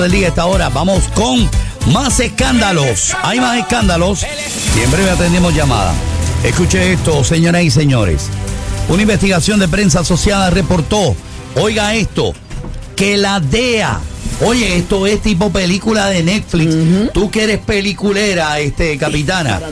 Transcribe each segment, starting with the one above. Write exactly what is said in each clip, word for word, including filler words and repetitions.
del día a esta hora. Vamos con más escándalos. Hay más escándalos y en breve atendemos llamada. Escuche esto, señoras y señores. Una investigación de prensa asociada reportó, oiga esto, que la D E A, oye, esto es tipo película de Netflix. Uh-huh. Tú que eres peliculera, este, capitana.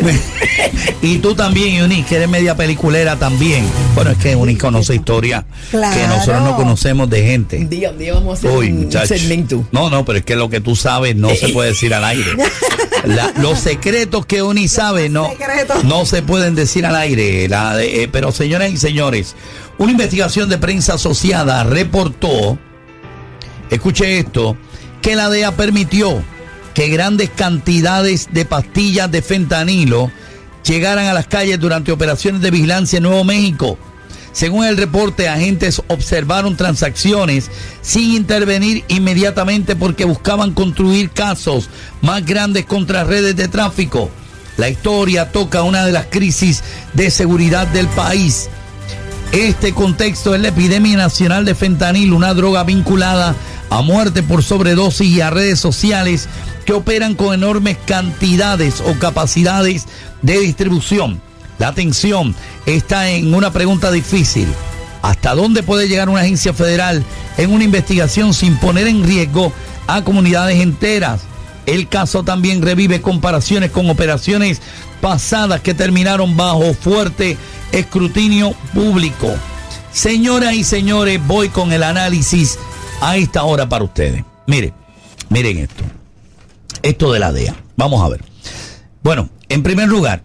Y tú también, Eunice, que eres media peliculera también. Bueno, es que Eunice conoce historia claro. que nosotros no conocemos de gente. Un día, un día vamos a hacer Uy, un muchacho. segmento. No, no, pero es que lo que tú sabes no se puede decir al aire. La, los secretos que Eunice sabe no, no se pueden decir al aire. La de, eh, pero señoras y señores, una investigación de prensa asociada reportó, escuche esto, que la D E A permitió que grandes cantidades de pastillas de fentanilo llegaran a las calles durante operaciones de vigilancia en Nuevo México. Según el reporte, agentes observaron transacciones sin intervenir inmediatamente porque buscaban construir casos más grandes contra redes de tráfico. La historia toca una de las crisis de seguridad del país. Este contexto es la epidemia nacional de fentanilo, una droga vinculada a muerte por sobredosis y a redes sociales que operan con enormes cantidades o capacidades de distribución. La atención está en una pregunta difícil. ¿Hasta dónde puede llegar una agencia federal en una investigación sin poner en riesgo a comunidades enteras? El caso también revive comparaciones con operaciones pasadas que terminaron bajo fuerte escrutinio público. Señoras y señores, voy con el análisis a esta hora para ustedes. Miren, miren esto. Esto de la D E A. Vamos a ver. Bueno, en primer lugar,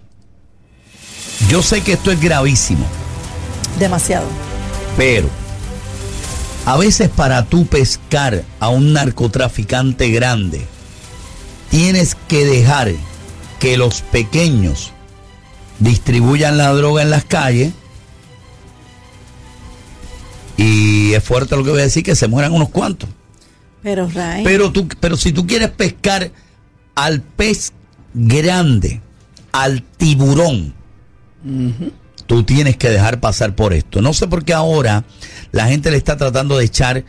yo sé que esto es gravísimo. Demasiado. Pero a veces para tú pescar a un narcotraficante grande, tienes que dejar que los pequeños distribuyan la droga en las calles. Y es fuerte lo que voy a decir, que se mueran unos cuantos. Pero, Ray. Pero, tú, pero si tú quieres pescar al pez grande, al tiburón, uh-huh. tú tienes que dejar pasar por esto. No sé por qué ahora la gente le está tratando de echar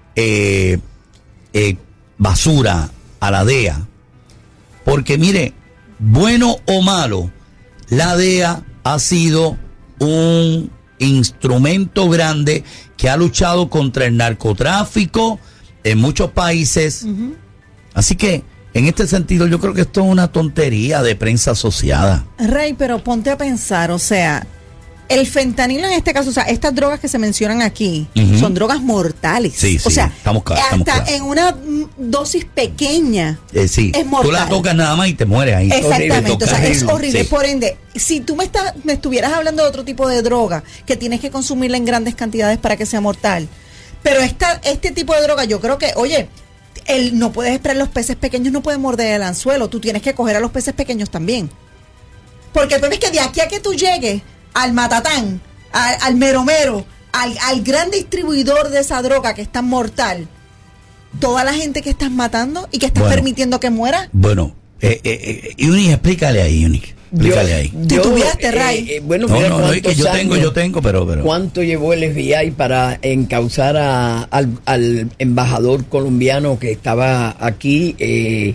eh, eh, basura a la D E A. Porque mire, bueno o malo, la D E A ha sido un instrumento grande que ha luchado contra el narcotráfico en muchos países. Uh-huh. Así que, en este sentido, yo creo que esto es una tontería de prensa asociada. Rey, pero ponte a pensar, o sea, el fentanilo en este caso, o sea, estas drogas que se mencionan aquí, uh-huh. son drogas mortales. Sí, sí, o sea, estamos claros, hasta estamos claros. En una dosis pequeña eh, sí. es mortal. Tú la tocas nada más y te mueres ahí. Exactamente, horrible, o sea, es horrible. Sí. Por ende, si tú me, estás, me estuvieras hablando de otro tipo de droga, que tienes que consumirla en grandes cantidades para que sea mortal, pero esta, este tipo de droga, yo creo que, oye, el, no puedes esperar, los peces pequeños no pueden morder el anzuelo, tú tienes que coger a los peces pequeños también. Porque el problema es que de aquí a que tú llegues al matatán, al, al mero mero, al, al gran distribuidor de esa droga que es tan mortal, toda la gente que estás matando y que estás bueno, permitiendo que muera. Bueno, eh, eh, eh, Eunice, explícale ahí, Eunice. Explícale yo, ahí. ¿Tú yo, tuviste, Ray? Eh, eh, bueno, no, mira, no, no, es que yo tengo, yo tengo, pero, pero. ¿Cuánto llevó el F B I para encauzar a, al, al embajador colombiano que estaba aquí, eh,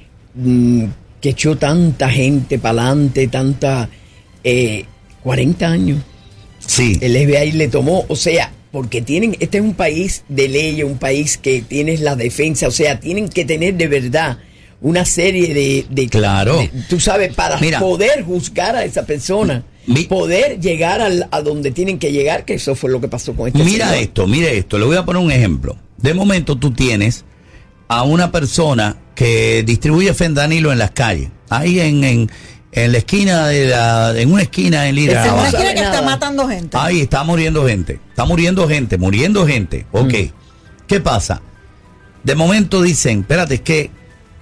mm, que echó tanta gente para adelante, tanta, eh, cuarenta años? Sí. El F B I le tomó, o sea, porque tienen, este es un país de ley, un país que tiene la defensa, o sea, tienen que tener de verdad una serie de, de claro, de, tú sabes, para Mira, poder juzgar a esa persona, mi, poder llegar al, a donde tienen que llegar, que eso fue lo que pasó con este Mira señor. esto, mire esto, le voy a poner un ejemplo. De momento tú tienes a una persona que distribuye fentanilo en las calles, ahí en, en, en la esquina de la, en una esquina en Lira. En una esquina que está matando gente. Ahí está muriendo gente, está muriendo gente, muriendo gente. Ok, mm. ¿qué pasa? De momento dicen, espérate, es que